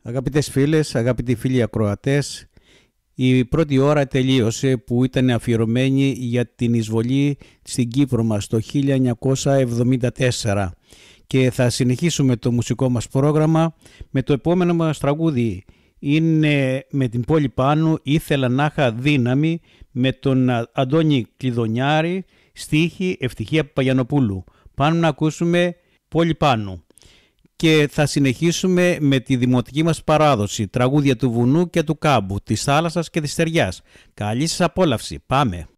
Αγαπητές φίλες, αγαπητοί φίλοι ακροατές, η πρώτη ώρα τελείωσε που ήταν αφιερωμένη για την εισβολή στην Κύπρο μας το 1974 και θα συνεχίσουμε το μουσικό μας πρόγραμμα με το επόμενο μας τραγούδι. Είναι με την Πόλη Πάνου, Ήθελα να είχα δύναμη, με τον Αντώνη Κλειδονιάρη, στίχη Ευτυχία Παπαγιανοπούλου. Πάμε να ακούσουμε Πόλη Πάνου. Και θα συνεχίσουμε με τη δημοτική μας παράδοση, τραγούδια του βουνού και του κάμπου, της θάλασσας και της στεριάς. Καλή σας απόλαυση. Πάμε!